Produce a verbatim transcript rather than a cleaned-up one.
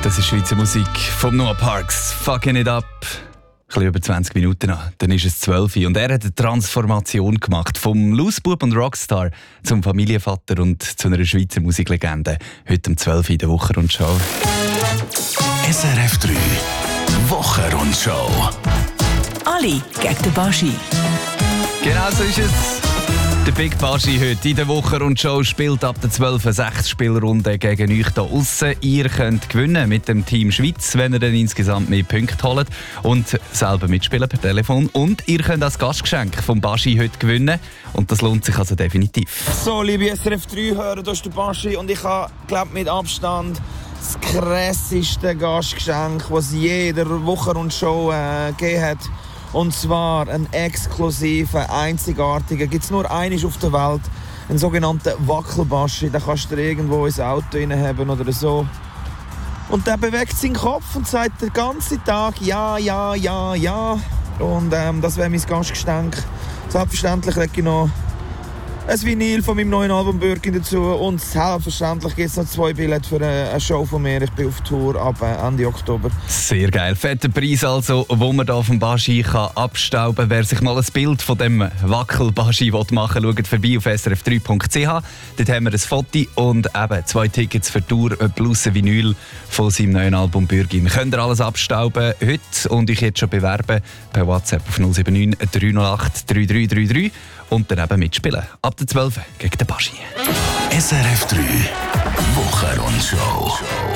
Das ist Schweizer Musik vom Noah Parks. Fucking it up. Ein bisschen über zwanzig Minuten noch. Dann ist es zwölf Uhr und er hat eine Transformation gemacht. Vom Lausbub und Rockstar zum Familienvater und zu einer Schweizer Musiklegende. Heute um zwölf Uhr in der Wochenrundschau. S R F drei Wochenrundschau. Ali gegen den Baschi. Genau so ist es. Der Big Baschi heute in der Wochenrundschau spielt ab der zwölf sechs Spielrunde gegen euch hier aussen. Ihr könnt gewinnen mit dem Team Schweiz, wenn ihr dann insgesamt mehr Punkte holt und selber mitspielen per Telefon. Und ihr könnt das Gastgeschenk vom Baschi heute gewinnen und das lohnt sich also definitiv. So, liebe S R F drei Hörer, hier ist der Baschi und ich habe, glaube mit Abstand das krasseste Gastgeschenk, das es je in der Wochenrundschau äh, gegeben hat. Und zwar einen exklusiven, einzigartigen, gibt es nur einmal auf der Welt, einen sogenannten Wackelbaschi. Den kannst du dir irgendwo ins Auto reinhaben oder so. Und der bewegt seinen Kopf und sagt den ganzen Tag ja, ja, ja, ja. Und ähm, das wäre mein Gastgeschenk. Selbstverständlich lege ich noch ein Vinyl von meinem neuen Album «Bürgin» dazu. Und selbstverständlich gibt es noch zwei Billette für eine Show von mir. Ich bin auf Tour ab Ende Oktober. Sehr geil. Fetter Preis also, wo man hier vom Baschi kann abstauben kann. Wer sich mal ein Bild von dem Wackel-Baschi machen will, schaut vorbei auf s r f drei punkt c h. Dort haben wir ein Foto und eben zwei Tickets für die Tour plus ein Vinyl von seinem neuen Album «Bürgin». Könnt ihr alles abstauben heute und ich jetzt schon bewerben per WhatsApp auf null sieben neun drei null acht drei drei drei drei und dann eben mitspielen. Ab der zwölf gegen den Baschi. S R F drei Wochenrundschau.